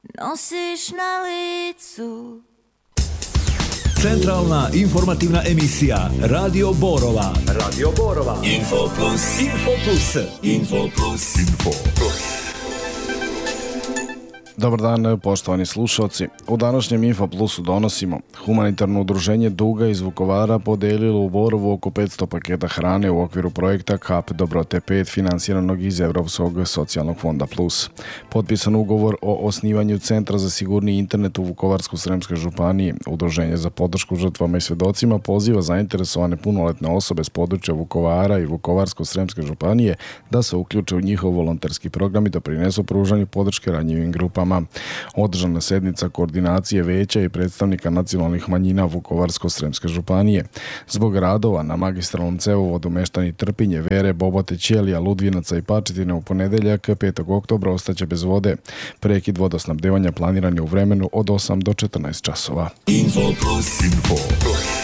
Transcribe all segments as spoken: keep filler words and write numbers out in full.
nosiš na licu. Centralna informativna emisija Radio Borova. Radio Borova. Info Plus. Info Plus. Info Plus. Info Plus. Dobar dan, poštovani slušalci. U današnjem Info Plusu donosimo: humanitarno udruženje Duga iz Vukovara podelilo u Borovu oko petsto paketa hrane u okviru projekta Kap Dobrote pet financiranog iz Europskog socijalnog fonda Plus. Potpisan ugovor o osnivanju Centra za sigurni internet u Vukovarsko-sremskoj županiji. Udruženje za podršku žrtvama i svjedocima poziva zainteresovane punoletne osobe s područja Vukovara i Vukovarsko-sremske županije da se uključe u njihov volonterski program i da prinesu pružanju podrške ranjivim grupama. Održana sednica koordinacije veća i predstavnika nacionalnih manjina Vukovarsko-sremske županije. Zbog radova na magistralnom cevovodu meštani Trpinje, Vere, Bobote, Ćelija, Ludvinaca i Pačetine u ponedeljak petog oktobra ostaće bez vode. Prekid vodosnabdevanja planiran je u vremenu od osam do četrnaest časova. Info Plus. Info Plus.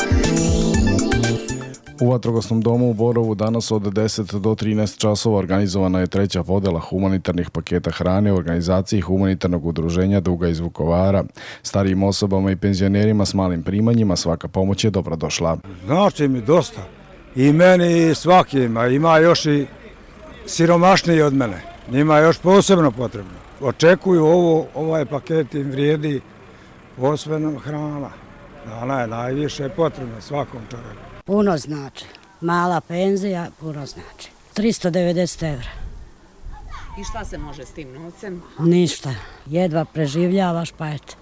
U Vatrogasnom domu u Borovu danas od deset do trinaest časova organizovana je treća podela humanitarnih paketa hrane u organizaciji humanitarnog udruženja Duga iz Vukovara. Starijim osobama i penzionerima s malim primanjima svaka pomoć je dobrodošla. Znači mi dosta. I meni i svakima. Ima još i siromašniji od mene. Njima je još posebno potrebno. Očekuju ovo, ovaj paket im vrijedi posebno hrana. Ona je najviše potrebna svakom čovjeku. Puno znači. Mala penzija, puno znači. tristo devedeset evra. I šta se može s tim novcem? Ništa. Jedva preživljavaš, pa eto.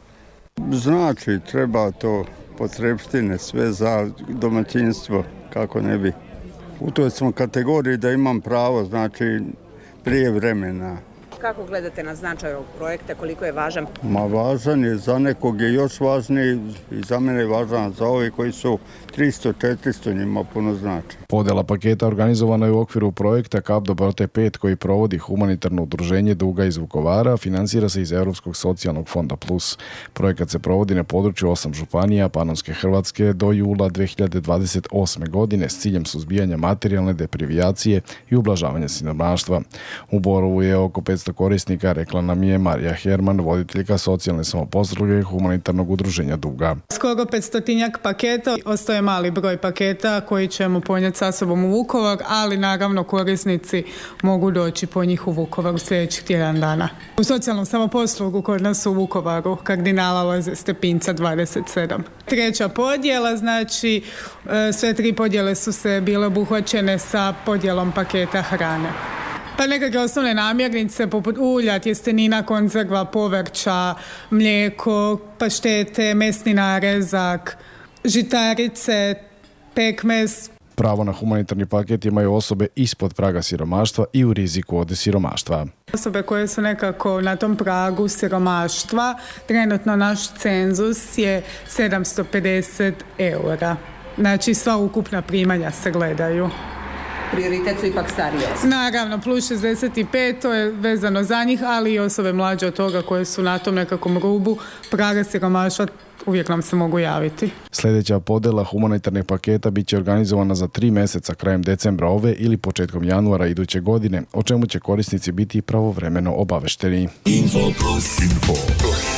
Znači, treba to potrebštine, sve za domaćinstvo, kako ne bi. U toj smo kategoriji da imam pravo, znači, prije vremena. Kako gledate na značaj ovog projekta, koliko je važan? Ma važan je, za nekog je još važniji i za mene je važan, za ovi koji su tristo četiristo njima puno znači. Podela paketa organizovana je u okviru projekta Kap Dobrote pet koji provodi humanitarno udruženje Duga iz Vukovara, financira se iz Europskog socijalnog fonda Plus. Projekat se provodi na području osam županija Panonske Hrvatske do jula dve hiljade dvadeset osme. godine s ciljem suzbijanja materijalne deprivijacije i ublažavanja siromaštva. U Borovu je oko petsto korisnika, rekla nam je Marija Herman, voditeljka socijalne samoposluge humanitarnog udruženja Duga. Skoro petstotinjak paketa, ostaje mali broj paketa koji ćemo ponijeti sa sobom u Vukovar, ali naravno korisnici mogu doći po njih u Vukovar u sljedećih tjedan dana. U socijalnom samoposlugu kod nas u Vukovaru, kardinala Loze Stepinca dvadeset sedam. Treća podjela, znači sve tri podjele su se bile obuhvaćene sa podjelom paketa hrane. Pa nekakve osnovne namirnice poput ulja, tjestenina, konzerva, povrća, mlijeko, paštete, mesni narezak, žitarice, pekmez. Pravo na humanitarni paket imaju osobe ispod praga siromaštva i u riziku od siromaštva. Osobe koje su nekako na tom pragu siromaštva, trenutno naš cenzus je sedamsto pedeset eura. Znači sva ukupna primanja se gledaju. Prioritet su ipak starije osobe. Naravno, plus šezdeset pet, to je vezano za njih, ali i osobe mlađe od toga koje su na tom nekakvom rubu praga siromaštva, uvijek nam se mogu javiti. Sljedeća podjela humanitarnih paketa bit će organizovana za tri mjeseca krajem decembra ove ili početkom januara iduće godine, o čemu će korisnici biti pravovremeno obavešteni. Info Plus. Info Plus.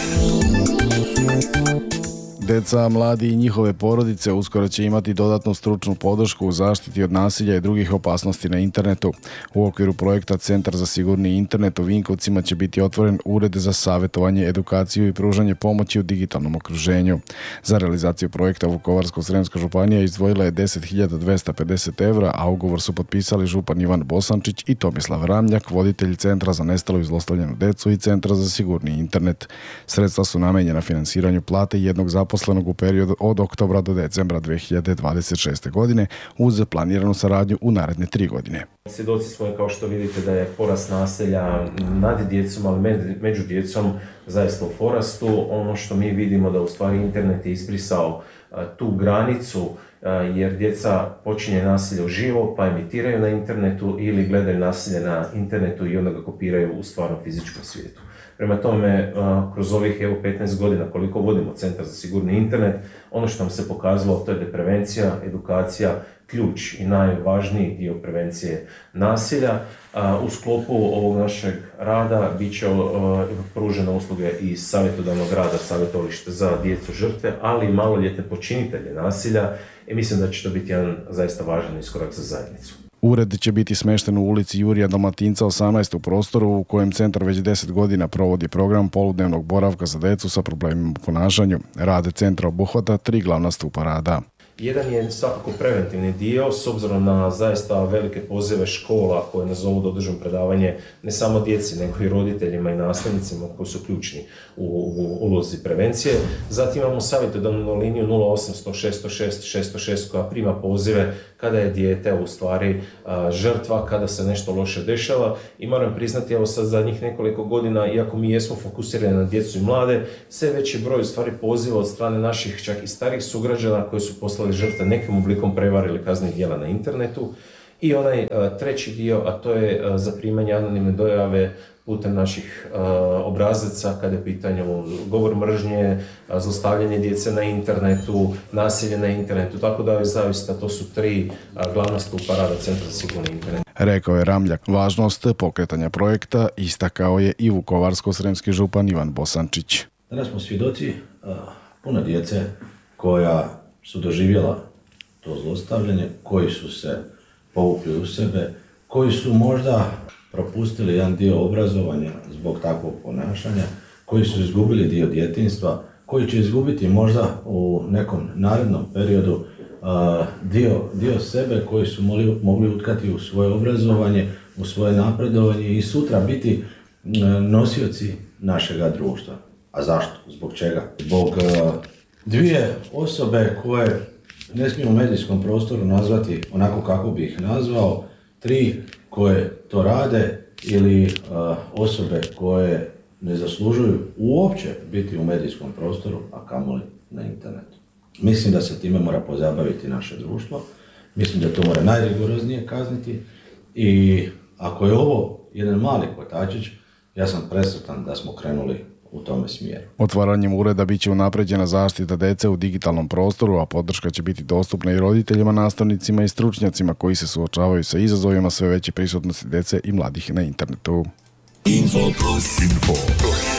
Deca, mladi i njihove porodice uskoro će imati dodatnu stručnu podršku u zaštiti od nasilja i drugih opasnosti na internetu. U okviru projekta Centar za sigurni internet u Vinkovcima će biti otvoren ured za savjetovanje, edukaciju i pružanje pomoći u digitalnom okruženju. Za realizaciju projekta Vukovarsko-sremska županija izdvojila je deset hiljada dvjesto pedeset evra, a ugovor su potpisali župan Ivan Bosančić i Tomislav Ramljak, voditelji Centra za nestalu i zlostavljanu decu i Centra za sigurni internet. Sredstva su namenjena financiranju plate jednog zaposlenog u periodu od oktobra do decembra dve hiljade dvadeset šeste. godine uz planiranu saradnju u naredne tri godine. Svjedoci smo, kao što vidite, da je porast nasilja nad djecom, ali među djecom zaista u porastu. Ono što mi vidimo da u stvari internet je izbrisao tu granicu, jer djeca počinje nasilje uživo pa emitiraju na internetu ili gledaju nasilje na internetu i onda ga kopiraju u stvarnom fizičkom svijetu. Prema tome, kroz ovih evo petnaest godina koliko vodimo Centar za sigurni internet, ono što nam se pokazalo to je da prevencija, edukacija, ključ i najvažniji dio prevencije nasilja. U sklopu ovog našeg rada bit će pružene usluge i savjetodavnog rada, savjetovalište za djecu žrtve, ali i maloljetne počinitelje nasilja i mislim da će to biti jedan zaista važan iskorak za zajednicu. Ured će biti smješten u ulici Jurija Dalmatinca osamnaest u prostoru u kojem centar već deset godina provodi program poludnevnog boravka za djecu sa problemima u ponašanju. Rad centra obuhvata tri glavna stupa rada. Jedan je svakako preventivni dio, s obzirom na zaista velike pozive škola koje nas zovu da održim predavanje ne samo djeci, nego i roditeljima i nastavnicima koji su ključni u, u ulozi prevencije. Zatim imamo savjetodavnu liniju nula osamsto šesto šest šesto šest koja prima pozive kada je dijete u stvari a, žrtva, kada se nešto loše dešava. I moram priznati, evo sad zadnjih nekoliko godina, iako mi jesmo fokusirani na djecu i mlade, sve veći broj u stvari poziva od strane naših čak i starih sugrađana koji su poslali žrtve nekim oblikom prevare ili kaznenih djela na internetu. I onaj a, treći dio, a to je a, zaprimanje anonimne dojave putem naših a, obrazaca kada je pitanje govor mržnje, a, zlostavljanje djece na internetu, nasilje na internetu, tako da je zaista to su tri a, glavna stupa rada Centra za sigurni internet. Rekao je Ramljak. Važnost pokretanja projekta istakao je i vukovarsko-sremski župan Ivan Bosančić. Danas smo svjedoci a, puno djece koja su doživjela to zlostavljanje, koji su se povukli u sebe, koji su možda propustili jedan dio obrazovanja zbog takvog ponašanja, koji su izgubili dio djetinjstva, koji će izgubiti možda u nekom narednom periodu uh, dio, dio sebe koji su mogli, mogli utkati u svoje obrazovanje, u svoje napredovanje i sutra biti uh, nosioci našega društva. A zašto? Zbog čega? Zbog uh, dvije osobe koje ne smiju u medijskom prostoru nazvati onako kako bi ih nazvao, tri koje to rade ili uh, osobe koje ne zaslužuju uopće biti u medijskom prostoru, a kamoli na internetu. Mislim da se time mora pozabaviti naše društvo, mislim da to mora najrigoroznije kazniti i ako je ovo jedan mali kotačić, ja sam presretan da smo krenuli u tome smjeru. Otvaranjem ureda bit će unapređena zaštita djece u digitalnom prostoru, a podrška će biti dostupna i roditeljima, nastavnicima i stručnjacima koji se suočavaju sa izazovima sve veće prisutnosti djece i mladih na internetu. Info Plus. Info Plus.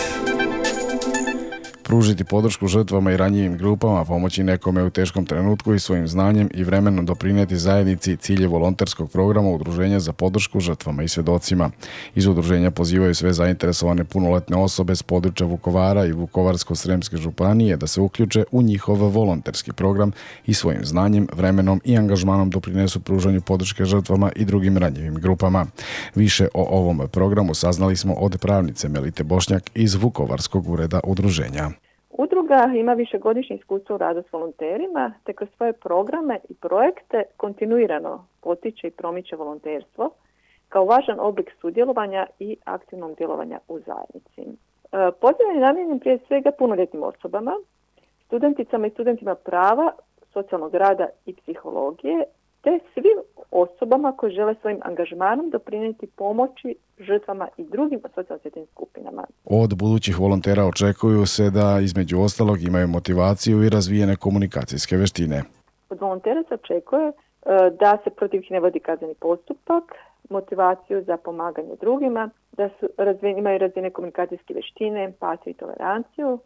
Pružiti podršku žrtvama i ranjivim grupama, pomoći nekome u teškom trenutku i svojim znanjem i vremenom doprinijeti zajednici cilj je volonterskog programa Udruženja za podršku žrtvama i svjedocima. Iz udruženja pozivaju sve zainteresovane punoletne osobe s područja Vukovara i Vukovarsko-sremske županije da se uključe u njihov volonterski program i svojim znanjem, vremenom i angažmanom doprinesu pružanju podrške žrtvama i drugim ranjivim grupama. Više o ovom programu saznali smo od pravnice Melite Bošnjak iz Vukovarskog ureda udruženja. Udruga ima višegodišnje iskustvo u radu s volonterima, te kroz svoje programe i projekte kontinuirano potiče i promiče volonterstvo kao važan oblik sudjelovanja i aktivnog djelovanja u zajednici. Poziv je namijenjen prije svega punoljetnim osobama, studenticama i studentima prava, socijalnog rada i psihologije, te svim osobama koje žele svojim angažmanom doprinijeti pomoći žrtvama i drugim socijalno osjetljivim skupinama. Od budućih volontera očekuju se da između ostalog imaju motivaciju i razvijene komunikacijske vještine. Od volontera se očekuje da se protiv ih ne vodi kazneni postupak, motivaciju za pomaganje drugima, da su razvijene, imaju razvijene komunikacijske vještine, empatiju i toleranciju,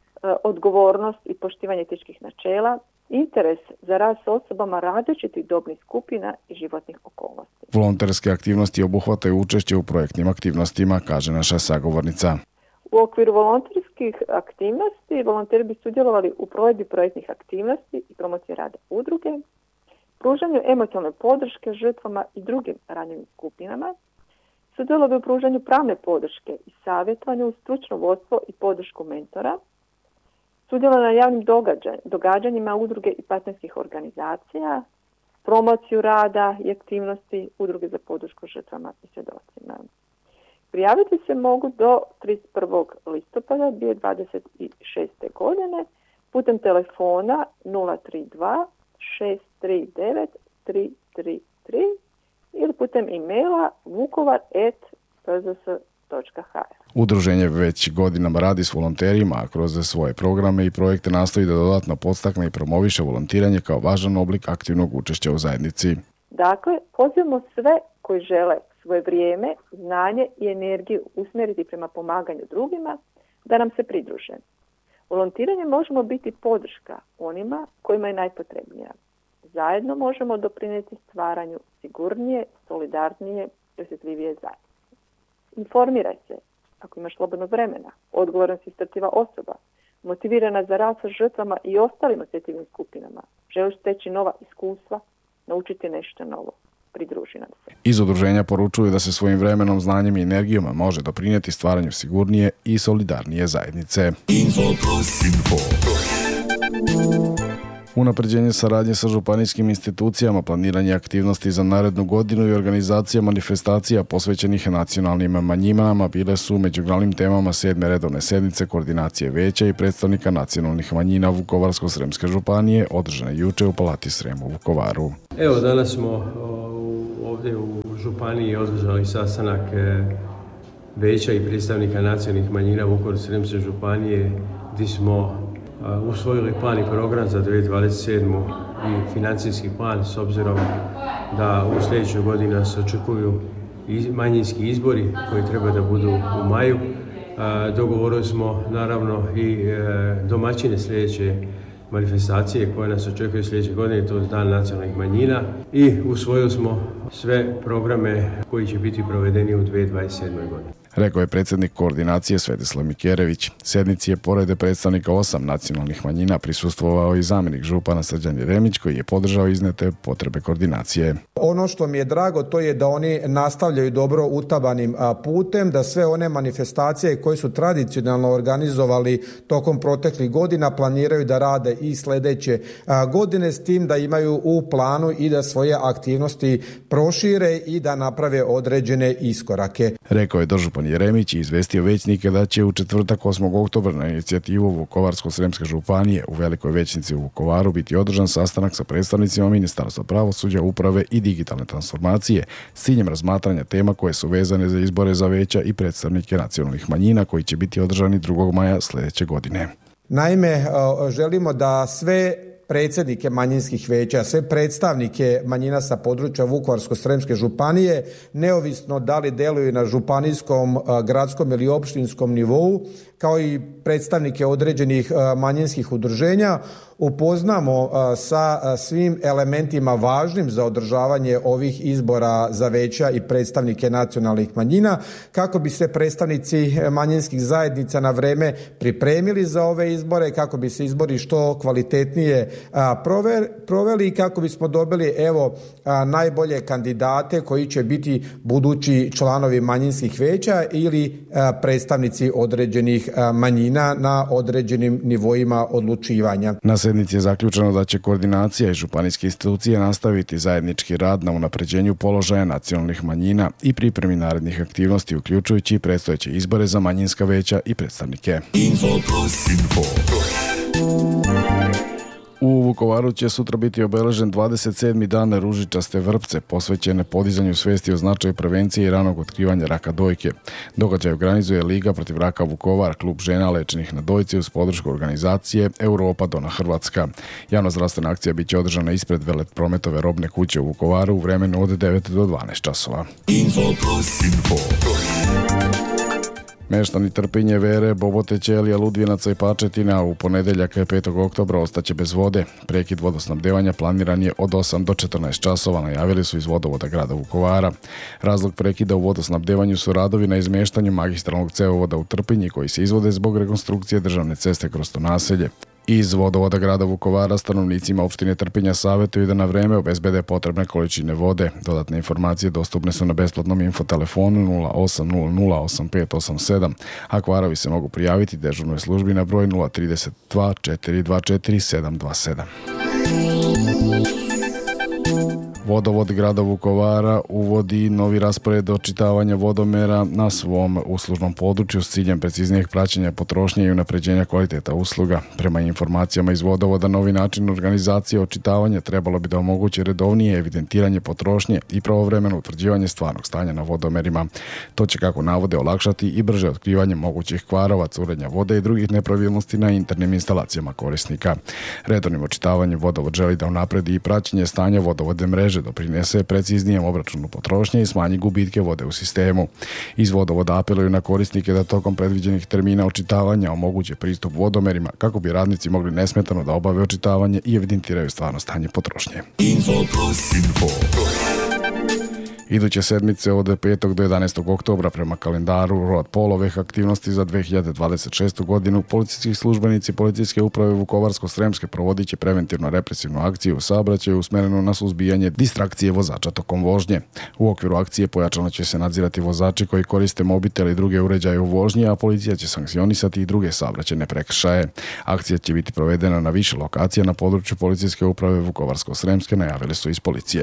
odgovornost i poštivanje etičkih načela, interes za rad s osobama različitih dobnih skupina i životnih okolnosti. Volonterske aktivnosti obuhvataju učešće u projektnim aktivnostima, kaže naša sagovornica. U okviru volonterskih aktivnosti volonteri bi sudjelovali u provedbi projektnih aktivnosti i promociji rada udruge, pružanju emocionalne podrške žrtvama i drugim ranjivim skupinama, sudjelovali u pružanju pravne podrške i savjetovanju, stručno vodstvo i podršku mentora, sudjelovali na javnim događanjima udruge i partnerskih organizacija, promociju rada i aktivnosti udruge za podršku žrtvama i svjedocima. Prijaviti se mogu do trideset prvog listopada dvije tisuće dvadeset šeste. godine putem telefona nula tri dva šest tri devet tri tri tri ili putem e-maila vukovar at p z s točka h r. Udruženje već godinama radi s volonterima, a kroz svoje programe i projekte nastoji da dodatno podstakne i promoviše volontiranje kao važan oblik aktivnog učešća u zajednici. Dakle, pozivamo sve koji žele svoje vrijeme, znanje i energiju usmjeriti prema pomaganju drugima da nam se pridruže. Volontiranje možemo biti podrška onima kojima je najpotrebnija. Zajedno možemo doprinijeti stvaranju sigurnije, solidarnije i osjetljivije zajednice. Informiraj se ako imaš slobodno vremena, odgovoran si strpljiva osoba, motivirana za rad sa žrtvama i ostalim osjetljivim skupinama. Želiš steći nova iskustva, naučiti nešto novo. Pridruži nam se. Iz udruženja poručuju da se svojim vremenom, znanjem i energijom može doprinijeti stvaranju sigurnije i solidarnije zajednice. Info plus, info plus. Unapređenje saradnje sa županijskim institucijama, planiranje aktivnosti za narednu godinu i organizacija manifestacija posvećenih nacionalnim manjinama bile su među glavnim temama sedme redovne sednice koordinacije veća i predstavnika nacionalnih manjina Vukovarsko-sremske županije održane juče u Palati Srem u Vukovaru. Evo, danas smo ovdje u županiji održali sastanak veća i predstavnika nacionalnih manjina Vukovarsko-sremske županije gdje smo usvojili plan i program za dvije tisuće dvadeset sedmu i financijski plan s obzirom da u sljedećoj godini nas očekuju manjinski izbori koji treba da budu u maju. Dogovorili smo naravno i domaćine sljedeće manifestacije koje nas očekuju sljedeće godine, to je Dan nacionalnih manjina, i usvojili smo sve programe koji će biti provedeni u dvije tisuće dvadeset sedmoj godini. Rekao je predsjednik koordinacije Svetislav Mikerević. Sjednici je pored predstavnika osam nacionalnih manjina prisustvovao i zamjenik župana Srđan Jeremić koji je podržao iznete potrebe koordinacije. Ono što mi je drago to je da oni nastavljaju dobro utabanim putem, da sve one manifestacije koje su tradicionalno organizovali tokom proteklih godina planiraju da rade i sljedeće godine, s tim da imaju u planu i da svoje aktivnosti prošire i da naprave određene iskorake. Rekao je dožupan Jeremić i izvestio većnike da će u četvrtak osmog oktobra na inicijativu Vukovarsko-sremske županije u Velikoj većnici u Vukovaru biti održan sastanak sa predstavnicima Ministarstva pravosuđa, uprave i digitalne transformacije s ciljem razmatranja tema koje su vezane za izbore za veća i predstavnike nacionalnih manjina koji će biti održani drugog maja sljedeće godine. Naime, želimo da sve predsjednike manjinskih veća, sve predstavnike manjina sa područja Vukovarsko-sremske županije, neovisno da li deluju na županijskom, gradskom ili opštinskom nivou, kao i predstavnike određenih manjinskih udruženja, upoznamo sa svim elementima važnim za održavanje ovih izbora za veća i predstavnike nacionalnih manjina, kako bi se predstavnici manjinskih zajednica na vreme pripremili za ove izbore, kako bi se izbori što kvalitetnije proveli i kako bismo dobili evo najbolje kandidate koji će biti budući članovi manjinskih veća ili predstavnici određenih manjina na određenim nivoima odlučivanja. Na sjednici je zaključeno da će koordinacija i županijske institucije nastaviti zajednički rad na unapređenju položaja nacionalnih manjina i pripremi narednih aktivnosti, uključujući i predstojeće izbore za manjinska veća i predstavnike. Info plus, info plus. U Vukovaru će sutra biti obeležen dvadeset sedmi dan ružičaste vrpce posvećene podizanju svijesti o značaju prevencije i ranog otkrivanja raka dojke. Događaj organizuje Liga protiv raka Vukovar, klub žena lečenih na dojci uz podršku organizacije Europa Dona Hrvatska. Javnozdravstvena akcija biće održana ispred Veletprometove robne kuće u Vukovaru u vremenu od devet do dvanaest časova. Info plus, info plus. Meštani Trpinje, Vere, Bobote, Ćelija, Ludvinaca i Pačetina u ponedeljak petog oktobra ostaće bez vode. Prekid vodosnabdevanja planiran je od osam do četrnaest časova, najavili su iz vodovoda grada Vukovara. Razlog prekida u vodosnabdevanju su radovi na izmještanju magistralnog cevovoda u Trpinji koji se izvode zbog rekonstrukcije državne ceste kroz to naselje. Iz vodovoda grada Vukovara stanovnicima opštine Trpinja savjetuju da na vreme obezbede potrebne količine vode. Dodatne informacije dostupne su na besplatnom infotelefonu nula osam nula nula osam pet osam sedam, a kvarovi se mogu prijaviti dežurnoj službi na broj nula tri dva četiri dva četiri sedam dva sedam. Vodovod grada Vukovara uvodi novi raspored očitavanja vodomera na svom uslužnom području s ciljem preciznijeg praćenja potrošnje i unapređenja kvaliteta usluga. Prema informacijama iz Vodovoda, novi način organizacije očitavanja trebalo bi da omogući redovnije evidentiranje potrošnje i pravovremeno utvrđivanje stvarnog stanja na vodomerima. To će, kako navode, olakšati i brže otkrivanje mogućih kvarova, curenja vode i drugih nepravilnosti na internim instalacijama korisnika. Redovnim očitavanjem Vodovod želi da unapredi i praćenje stanja vodovodne mreže, doprinese preciznijem obračunu potrošnje i smanji gubitke vode u sistemu. Iz Vodovoda apeluju na korisnike da tokom predviđenih termina očitavanja omoguće pristup vodomerima kako bi radnici mogli nesmetano da obave očitavanje i evidentiraju stvarno stanje potrošnje. Info Plus. Info Plus. Iduće sedmice od petog do jedanaestog oktobra prema kalendaru rod poloveh aktivnosti za dve hiljade dvadeset šestu godinu policijski službenici Policijske uprave Vukovarsko-Sremske provodit će preventivno-represivnu akciju u saobraćaju usmerenu na suzbijanje distrakcije vozača tokom vožnje. U okviru akcije pojačano će se nadzirati vozači koji koriste mobitel i druge uređaje u vožnji, a policija će sankcionisati i druge saobraćajne prekršaje. Akcija će biti provedena na više lokacija na području Policijske uprave Vukovarsko-Sremske, najavili su iz policije.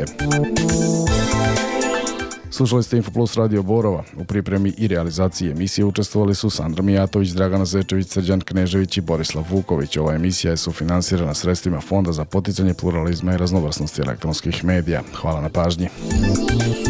Slušali ste Info Plus Radio Borova. U pripremi i realizaciji emisije učestvovali su Sandra Mijatović, Dragana Zečević, Srđan Knežević i Borislav Vuković. Ova emisija je sufinansirana sredstvima Fonda za poticanje pluralizma i raznovrsnosti elektronskih medija. Hvala na pažnji.